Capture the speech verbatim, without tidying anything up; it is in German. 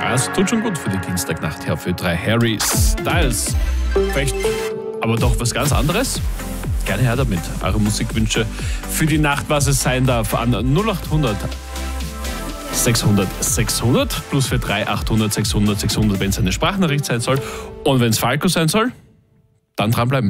Das tut schon gut für die Dienstagnacht, her für drei Harry Styles. Vielleicht aber doch was ganz anderes? Gerne her damit. Eure Musikwünsche für die Nacht, was es sein darf, an null acht hundert sechshundert sechshundert plus für drei achthundert sechshundert sechshundert, wenn es eine Sprachnachricht sein soll. Und wenn es Falco sein soll, dann dranbleiben.